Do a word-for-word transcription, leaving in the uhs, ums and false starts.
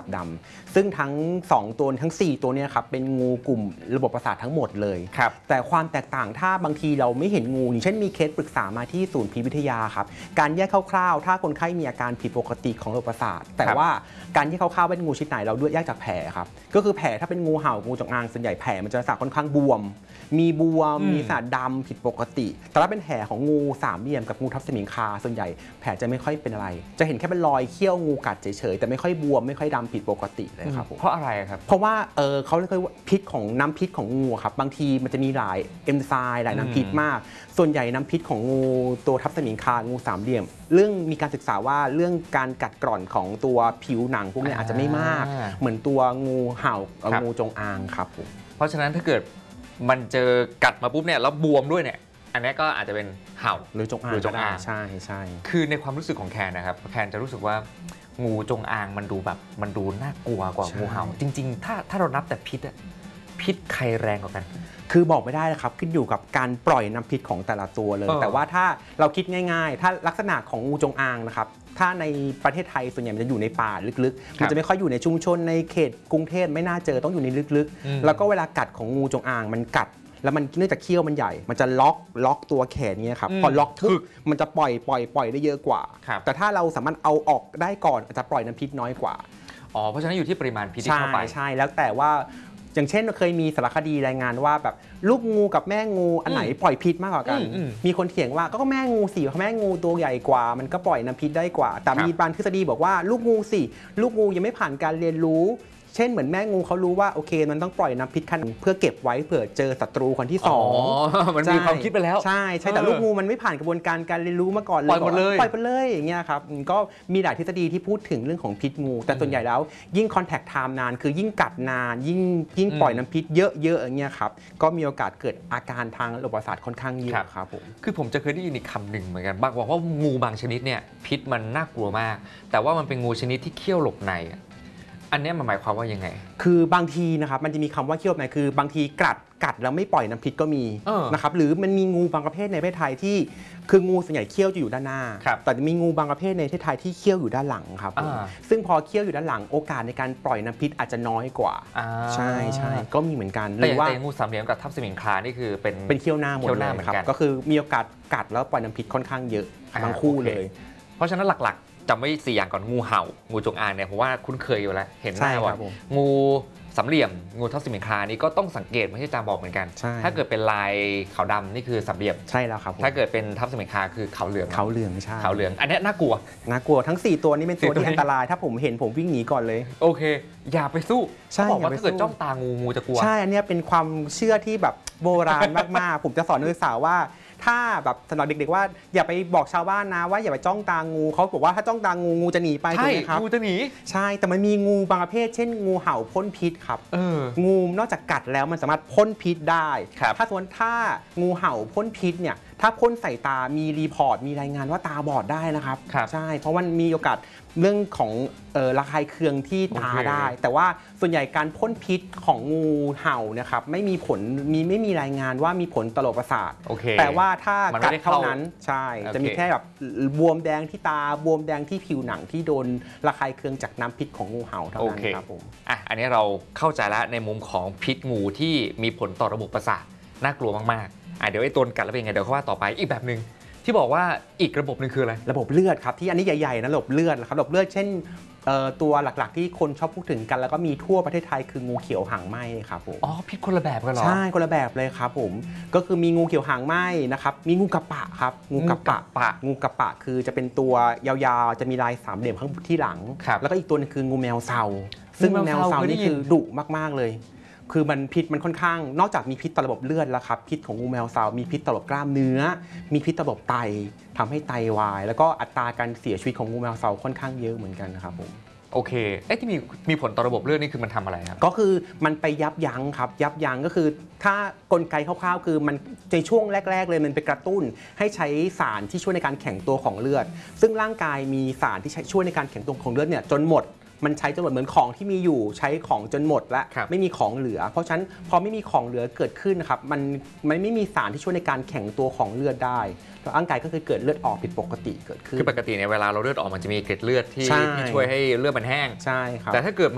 ดำซึ่งทั้งสองตัวทั้งสี่ตัวนี้ครับเป็นงูกลุ่มระบบประสาททั้งหมดเลยแต่ความแตกต่างถ้าบางทีเราไม่เห็นงูอย่างเช่นมีเคสปรึกษามาที่ศูนย์พิษวิทยาครับการแยกคร่าวๆถ้าคนไข้มีอาการผิดปกติของระบบประสาทแต่ว่าการแยกคร่าวๆเป็นงูชนิดไหนเราด้วยแยกจากแผลครับก็คือแผลถ้าเป็นงูเห่างูจงอางส่วนใหญ่แผลมันจะลักษณะค่อนข้างบวมมีบวมมีสารดำผิดปกติแต่ถ้าเป็นแผลของงูสามเหลี่ยมกับงูทับสมิงคาส่วนใหญ่แผลจะไม่ค่อยเป็นอะไรจะเห็นแค่เป็นรอยเขี้ยวงูกัดเฉยๆแต่ไม่ค่อยบวมไม่ค่อยดำผิดปกติเลยครับเพราะอะไรครับเพราะว่าเออเขาเรียกว่าพิษของน้ำพิษของงูครับบางทีมันจะมีหลายเอนไซม์หลายน้ำพิษมากส่วนใหญ่น้ำพิษของงูตัวทับสมิงคางูสามเหลี่ยมเรื่องมีการศึกษาว่าเรื่องการกัดกร่อนของตัวผิวหนังพวกนี้อาจจะไม่มากเหมือนตัวงูเห่างูจงอางครับผมเพราะฉะนั้นถ้าเกิดมันเจอกัดมาปุ๊บเนี่ยแล้วบวมด้วยเนี่ยอันนี้ก็อาจจะเป็นเห่าหรือจงอางหรือจงอางใช่ใช่คือในความรู้สึกของแคนนะครับแคนจะรู้สึกว่างูจงอางมันดูแบบมันดูน่ากลัวกว่างูเห่าจริงๆถ้าถ้าเรานับแต่พิษอะพิษใครแรงกว่ากันคือบอกไม่ได้นะครับขึ้นอยู่กับการปล่อยน้ำพิษของแต่ละตัวเลยแต่ว่าถ้าเราคิดง่ายๆถ้าลักษณะของงูจงอางนะครับถ้าในประเทศไทยส่วนใหญ่มันจะอยู่ในป่าลึกๆมันจะไม่ค่อยอยู่ในชุมชนในเขตกรุงเทพไม่น่าเจอต้องอยู่ในลึกๆแล้วก็เวลากัดของงูจงอางมันกัดแล้วมันเนื่องจากเขี้ยวมันใหญ่มันจะล็อกล็อกตัวแขนเนี่ยครับพอล็อกทึกมันจะปล่อยปล่อยปล่อยได้เยอะกว่าแต่ถ้าเราสามารถเอาออกได้ก่อนอาจจะปล่อยน้ำพิษน้อยกว่าอ๋อเพราะฉะนั้นอยู่ที่ปริมาณพิษที่เข้าไปใช่แล้วแต่ว่าอย่างเช่นเคยมีสารคดีรายงานว่าแบบลูกงูกับแม่งูอันไหนปล่อยพิษมากกว่ากันมีคนเถียงว่าก็แม่งูสิแม่งูตัวใหญ่กว่ามันก็ปล่อยน้ำพิษได้กว่าแต่มีบางทฤษฎีบอกว่าลูกงูสิลูกงูยังไม่ผ่านการเรียนรู้เช่นเหมือนแม่งูเขารู้ว่าโอเคมันต้องปล่อยน้ำพิษคันเพื่อเก็บไว้เผื่อเจอศัตรูคนที่สองมันมีความคิดไปแล้วใช่ใช่แต่ลูกงูมันไม่ผ่านกระบวนการการเรียนรู้มาก่อนเลยปล่อยหมดเลยปล่อยไปเลยอย่างเงี้ยครับก็มีหลายทฤษฎีที่พูดถึงเรื่องของพิษงูแต่ส่วนใหญ่แล้วยิ่งคอนแทคไทม์นานคือยิ่งกัดนานยิ่งยิ่งปล่อยน้ำพิษเยอะๆอย่างเงี้ยครับก็มีโอกาสเกิดอาการทางระบบประสาทค่อนข้างเยอะครับผมคือผมจะเคยได้ยินอีกคำหนึ่งเหมือนกันบางบอกว่างูบางชนิดเนี่ยพิษมันน่ากลัวมากแต่ว่ามันเป็นงูชนิดที่เขี้ยวหลบในอันนี้มันหมายความว่ายังไงคือบางทีนะครับมันจะมีคำว่าเขี้ยวในคือบางทีกัดกัดแล้วไม่ปล่อยน้ำพิษก็มีนะครับหรือมันมีงูบางประเภทในประเทศไทยที่คืองูส่วนใหญ่เขี้ยวจะอยู่ด้านหน้าแต่มีงูบางประเภทในประเทศไทยที่เขี้ยวอยู่ด้านหลังครับซึ่งพอเขี้ยวอยู่ด้านหลังโอกาสในการปล่อยน้ำพิษอาจจะน้อยกว่าใช่ใช่ก็มีเหมือนกันหรือว่างูสามเหลี่ยมกับทับสมิงคลานี่คือเป็นเป็นเขี้ยวหน้าหมดเลยครับก็คือมีโอกาสกัดแล้วปล่อยน้ำพิษค่อนข้างเยอะทั้งคู่เลยเพราะฉะนั้นหลักจำไว้สี่อย่างก่อนงูเห่างูจงอางเนี่ยผมว่าคุ้นเคยอยู่แล้วเห็นหน้าว่างูสามเหลี่ยมงูทับสมิงคลานี่ก็ต้องสังเกตไม่ใช่จำบอกเหมือนกันถ้าเกิดเป็นลายขาวดำนี่คือสามเหลี่ยมใช่แล้วครับถ้าเกิดเป็นทับสมิงคลาคือขาวเหลืองขาวเหลืองใช่ขาวเหลืองอันนี้น่ากลัวน่ากลัวทั้งสี่ตัวนี้เป็นตัวที่อันตรายถ้าผมเห็นผมวิ่งหนีก่อนเลยโอเคอย่าไปสู้เขาบอกว่าถ้าเกิดจ้องตางูงูจะกลัวใช่อันนี้เป็นความเชื่อที่แบบโบราณมากๆผมจะสอนนักศึกษาว่าถ้าแบบสำหรับเด็กๆว่าอย่าไปบอกชาวบ้านนะว่าอย่าไปจ้องตางูเขาบอกว่าถ้าจ้องตางูงูจะหนีไปใช่งูจะหนีใช่แต่มันมีงูบางประเภทเช่นงูเห่าพ่นพิษครับงูนอกจากกัดแล้วมันสามารถพ่นพิษได้ถ้าสมมติถ้างูเห่าพ่นพิษเนี่ยถ้าพ่นใส่ตามีรีพอร์ตมีรายงานว่าตาบอดได้นะครับใช่เพราะมันมีโอกาสเรื่องของระคายเคืองที่ตาได้แต่ว่าส่วนใหญ่การพ่นพิษของงูเห่านะครับไม่มีผลมีไม่มีรายงานว่ามีผลต่อระบบประสาทแต่ว่าถ้ากัดเท่านั้นใช่จะมีแค่แบบบวมแดงที่ตาบวมแดงที่ผิวหนังที่โดนระคายเคืองจากน้ำพิษของงูเห่าเท่านั้นครับผมอ่ะอันนี้เราเข้าใจแล้วในมุมของพิษงูที่มีผลต่อระบบประสาทน่ากลัวมากๆอ่ะเดี๋ยวไอ้ตัวกัดแล้วเป็นไงเดี๋ยวเขาว่าต่อไปอีกแบบนึงที่บอกว่าอีกระบบนึงคืออะไรระบบเลือดครับที่อันนี้ใหญ่ๆนะระบบเลือดครับระบบเลือดเช่นตัวหลักๆที่คนชอบพูดถึงกันแล้วก็มีทั่วประเทศไทยคืองูเขียวหางไหมครับผมอ๋อพิษคนละแบบกันเหรอใช่คนละแบบเลยครับผมก็คือมีงูเขียวหางไหมนะครับมีงูกระปะครับงูกระปะปะงูกระปะคือจะเป็นตัวยาวๆจะมีลายสามเหลี่ยมข้างที่หลังแล้วก็อีกตัวนึงคืองูแมวเซาซึ่งแมวเซานี่คือดุมากๆเลยคือมันพิษมันค่อนข้างนอกจากมีพิษต่อระบบเลือดแล้วครับพิษของงูแมวเซามีพิษต่อระบบกล้ามเนื้อมีพิษต่อระบบไตทำให้ไตวายแล้วก็อัตราการเสียชีวิตของงูแมวเซาค่อนข้างเยอะเหมือนกันนะครับผมโอเคเอ๊ะที่มีมีผลต่อระบบเลือดนี่คือมันทำอะไรครับก็คือมันไปยับยั้งครับยับยั้งก็คือถ้ากลไกคร่าวๆคือมันในช่วงแรกๆเลยมันไปกระตุ้นให้ใช้สารที่ช่วยในการแข็งตัวของเลือดซึ่งร่างกายมีสารที่ช่วยในการแข็งตัวของเลือดเนี่ยจนหมดมันใช้จนหมดเหมือนของที่มีอยู่ใช้ของจนหมดแล้วไม่มีของเหลือเพราะฉะนั้นพอไม่มีของเหลือเกิดขึ้นนะครับมันมันไม่มีสารที่ช่วยในการแข็งตัวของเลือดได้ร่างกายก็คือเกิดเลือดออกผิดปกติเกิดขึ้นคือปกติในเวลาเราเลือดออกมันจะมีเกล็ดเลือดที่ที่ช่วยให้เลือดมันแห้งใช่ครับแต่ถ้าเกิด